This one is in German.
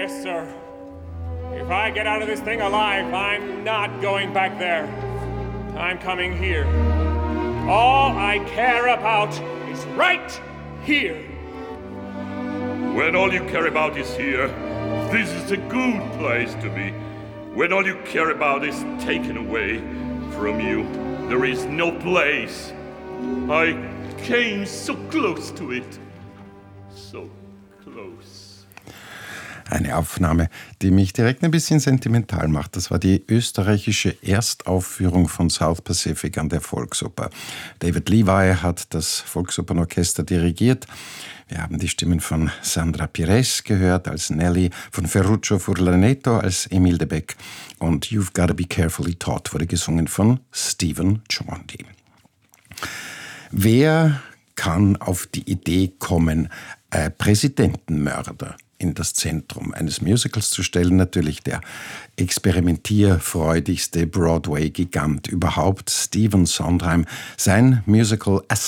Yes, sir. If I get out of this thing alive, I'm not going back there. I'm coming here. All I care about is right here. When all you care about is here, this is a good place to be. When all you care about is taken away from you, there is no place. I came so close to it. So close. Eine Aufnahme, die mich direkt ein bisschen sentimental macht. Das war die österreichische Erstaufführung von South Pacific an der Volksoper. David Levi hat das Volksopernorchester dirigiert. Wir haben die Stimmen von Sandra Pires gehört als Nelly, von Ferruccio Furlaneto als Emil de Beck und You've Gotta Be Carefully Taught wurde gesungen von Stephen Chaundi. Wer kann auf die Idee kommen, Präsidentenmörder in das Zentrum eines Musicals zu stellen? Natürlich der experimentierfreudigste Broadway-Gigant überhaupt, Stephen Sondheim. Sein Musical A